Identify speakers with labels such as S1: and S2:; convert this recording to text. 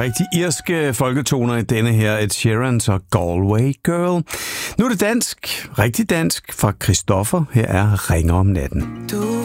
S1: rigtig irske folketoner i denne her Ed Sheerans og Galway Girl. Nu er det dansk, rigtig dansk, fra Christoffer. Her er Ringer om natten.